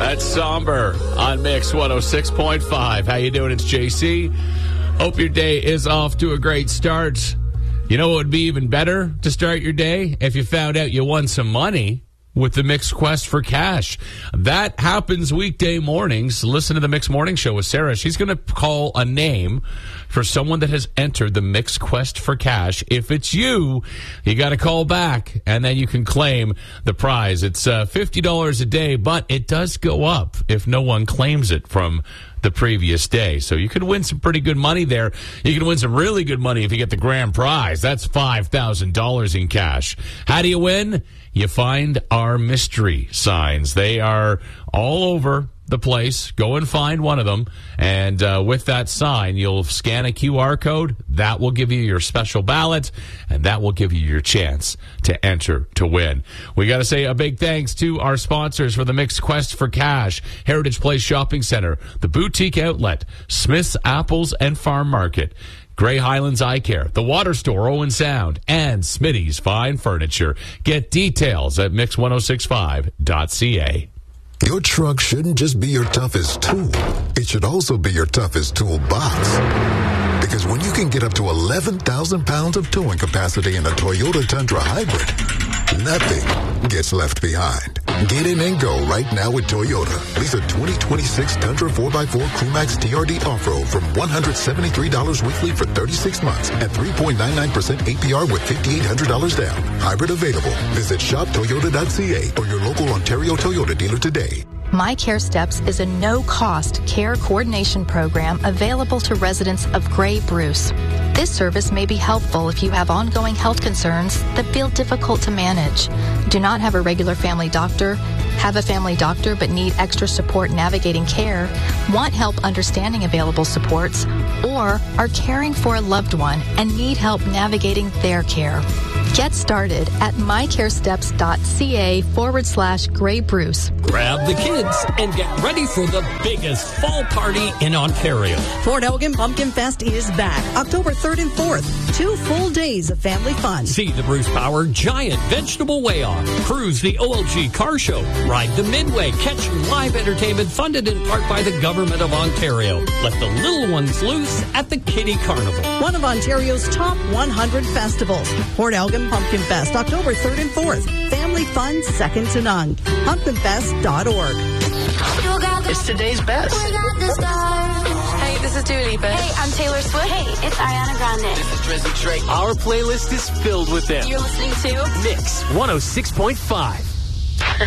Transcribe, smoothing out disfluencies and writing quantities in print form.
That's Somber on Mix 106.5. How you doing? It's JC. Hope your day is off to a great start. You know what would be even better to start your day? If you found out you won some money with the Mix Quest for Cash. That happens weekday mornings. Listen to the Mix Morning Show with Sarah. She's going to call a name for someone that has entered the Mix Quest for Cash. If it's you, you got to call back, and then you can claim the prize. It's $50 a day, but it does go up if no one claims it from the previous day. So you could win some pretty good money there. You can win some really good money if you get the grand prize. That's $5,000 in cash. How do you win? You find our mystery signs. They are all over the place. Go and find one of them. And with that sign, you'll scan a QR code. That will give you your special ballot, and that will give you your chance to enter to win. We got to say a big thanks to our sponsors for the Mixed Quest for Cash: Heritage Place Shopping Center, the Boutique Outlet, Smith's Apples and Farm Market, Grey Highlands Eye Care, The Water Store, Owen Sound, and Smitty's Fine Furniture. Get details at mix1065.ca. Your truck shouldn't just be your toughest tool. It should also be your toughest toolbox. Because when you can get up to 11,000 pounds of towing capacity in a Toyota Tundra Hybrid, nothing gets left behind. Get in and go right now with Toyota. Lease a 2026 Tundra 4x4 Crewmax TRD Off-Road from $173 weekly for 36 months at 3.99% APR with $5,800 down. Hybrid available. Visit shoptoyota.ca or your local Ontario Toyota dealer today. My Care Steps is a no-cost care coordination program available to residents of Grey Bruce. This service may be helpful if you have ongoing health concerns that feel difficult to manage, do not have a regular family doctor, have a family doctor but need extra support navigating care, want help understanding available supports, or are caring for a loved one and need help navigating their care. Get started at mycaresteps.ca/Grey Bruce. Grab the kids and get ready for the biggest fall party in Ontario. Port Elgin Pumpkin Fest is back October 3rd and 4th. 2 full days of family fun. See the Bruce Power Giant Vegetable Weigh-Off. Cruise the OLG Car Show. Ride the Midway. Catch live entertainment funded in part by the Government of Ontario. Let the little ones loose at the Kiddie Carnival. One of Ontario's top 100 festivals. Port Elgin Pumpkin Fest, October 3rd and 4th. Family fun second to none. Pumpkinfest.org. It's today's best. Hey, this is Dua Lipa. Hey, I'm Taylor Swift. Hey, it's Ariana Grande. This is Drizzy Drake. Our playlist is filled with them. You're listening to Mix 106.5.